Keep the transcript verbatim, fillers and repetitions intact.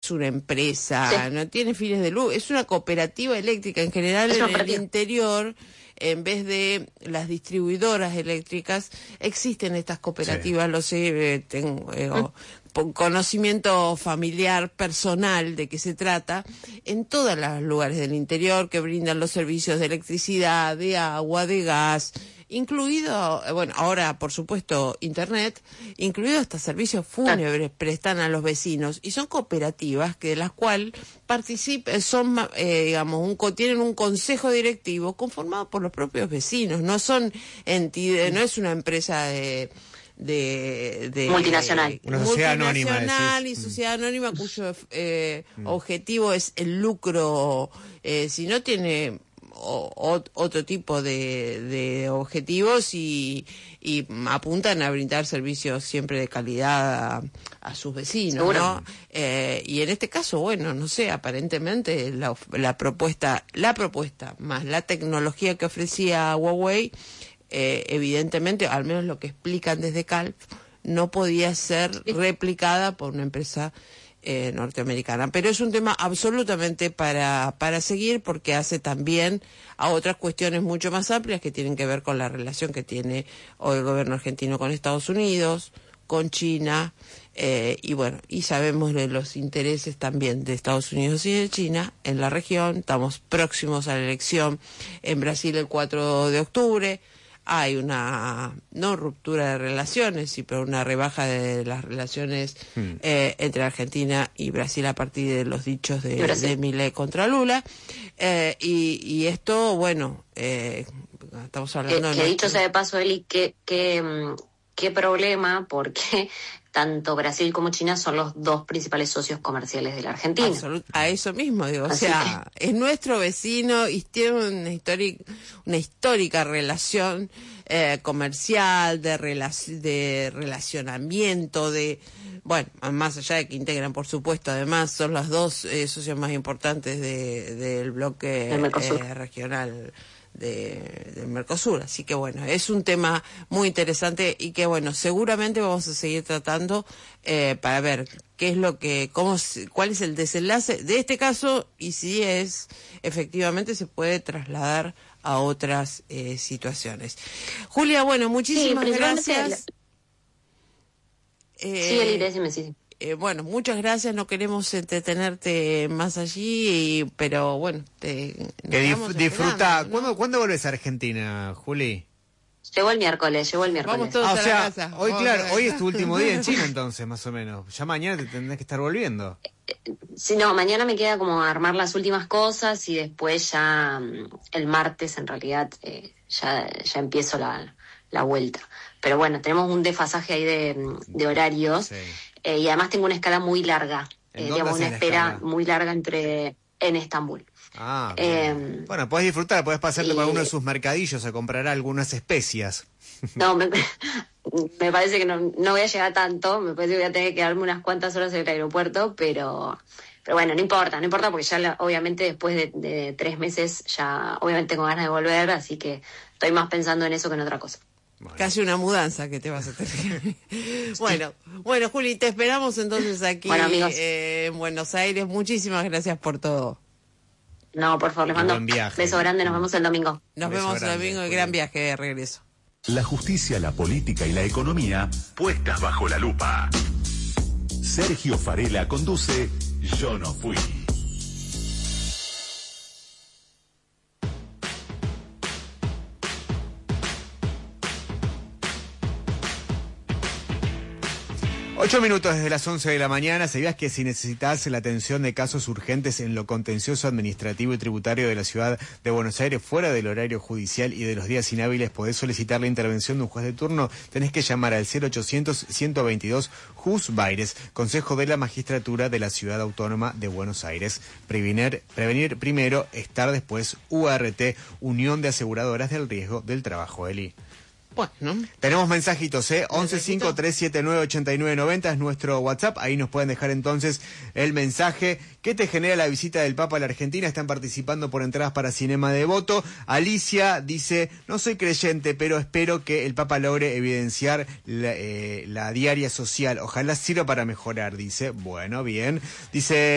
es una empresa, Sí. no tiene fines de lucro, es una cooperativa eléctrica. En general, Es en una el cooperativa. interior, en vez de las distribuidoras eléctricas, existen estas cooperativas, Sí. lo sé, eh, tengo eh, Mm. o- por conocimiento familiar, personal, de qué se trata, en todos los lugares del interior que brindan los servicios de electricidad, de agua, de gas, incluido, eh, bueno, ahora por supuesto internet, incluido hasta servicios fúnebres prestan a los vecinos, y son cooperativas que de las cuales participan, son, eh, digamos, un, co- tienen un consejo directivo conformado por los propios vecinos, no son entidades, no es una empresa de de, de Multinacional. Una sociedad anónima, multinacional decís. y Mm. sociedad anónima cuyo eh, objetivo es el lucro, eh, si no tiene o- o- otro tipo de, de objetivos, y, y apuntan a brindar servicios siempre de calidad a, a sus vecinos, Seguro. ¿no? Eh, y en este caso, bueno, no sé, aparentemente la, of- la propuesta, la propuesta más la tecnología que ofrecía Huawei, eh, evidentemente, al menos lo que explican desde Calp, no podía ser replicada por una empresa eh, norteamericana. Pero es un tema absolutamente para, para seguir, porque hace también a otras cuestiones mucho más amplias que tienen que ver con la relación que tiene hoy el gobierno argentino con Estados Unidos, con China, eh, y bueno, y sabemos de los intereses también de Estados Unidos y de China en la región. Estamos próximos a la elección en Brasil el cuatro de octubre. Hay una, no ruptura de relaciones, sí, pero una rebaja de las relaciones Hmm. eh, entre Argentina y Brasil a partir de los dichos de, Y Brasil. de Milei contra Lula. Eh, y, y esto, bueno, eh, estamos Que, hablando que de... dicho sea de paso, Eli, qué, qué, mm, qué problema, porque tanto Brasil como China son los dos principales socios comerciales de la Argentina. Absolut- a eso mismo digo, o Así sea, es nuestro vecino y tiene una, histórica una histórica relación eh, comercial, de, relac- de relacionamiento, de, bueno, más allá de que integran, por supuesto, además son los dos eh, socios más importantes de, del bloque Del Mercosur. eh, regional de, del Mercosur. Así que bueno, es un tema muy interesante y que bueno, seguramente vamos a seguir tratando eh, para ver qué es lo que, cómo, se- cuál es el desenlace de este caso y si es, efectivamente se puede trasladar a otras eh, situaciones. Julia, bueno, muchísimas principalmente gracias. Sí, Eh, Eli, decime, sí. eh, bueno, muchas gracias, no queremos entretenerte más allí, y- pero bueno, te, nos Que quedamos dif- disfruta. esperando, ¿no? ¿Cuándo, ¿Cuándo volvés a Argentina, Juli? Llegó el miércoles, llegó el miércoles. Vamos todos Ah, a o la sea, casa. hoy, Vamos claro, a la hoy casa. es tu último día en China, entonces, más o menos. Ya mañana te tendrás que estar volviendo. Sí, no, mañana me queda como armar las últimas cosas y después ya mm, el martes en realidad eh, ya, ya empiezo la, la vuelta. Pero bueno, tenemos un desfasaje ahí de, mm, de horarios Sí. eh, y además tengo una escala muy larga, ¿En eh, dónde digamos haces una la espera escala? muy larga entre en Estambul. Ah, Eh, bien. Bueno, podés disfrutar, podés pasarte por y- alguno de sus mercadillos a comprar algunas especias. No, me, me parece que no, no voy a llegar tanto, me parece que voy a tener que quedarme unas cuantas horas en el aeropuerto, pero pero bueno, no importa, no importa porque ya la- obviamente después de, de tres meses ya obviamente tengo ganas de volver, así que estoy más pensando en eso que en otra cosa. Bueno. Casi una mudanza que te vas a tener. Bueno, bueno, Juli, te esperamos entonces aquí Bueno, amigos. eh, en Buenos Aires. Muchísimas gracias por todo. No, por favor, les Y mando buen viaje. beso grande, nos vemos el domingo. Nos Beso vemos el grande, domingo y Juli. gran viaje de regreso. La justicia, la política y la economía puestas bajo la lupa. Sergio Farela conduce Yo no fui. Ocho minutos desde las once de la mañana. ¿Sabías que si necesitas la atención de casos urgentes en lo contencioso administrativo y tributario de la ciudad de Buenos Aires, fuera del horario judicial y de los días inhábiles, podés solicitar la intervención de un juez de turno? Tenés que llamar al cero ochocientos, ciento veintidós, Jus Baires, Consejo de la Magistratura de la Ciudad Autónoma de Buenos Aires. Prevenir, prevenir primero, estar después. U A R T, Unión de Aseguradoras del Riesgo del Trabajo, Eli. Bueno, Tenemos mensajitos, ¿eh? once cinco tres siete nueve ocho nueve nueve cero es nuestro WhatsApp. Ahí nos pueden dejar entonces el mensaje. ¿Qué te genera la visita del Papa a la Argentina? Están participando por entradas para Cinema Devoto. Alicia dice, no soy creyente, pero espero que el Papa logre evidenciar la, eh, la diaria social. Ojalá sirva para mejorar, dice. Bueno, bien. Dice...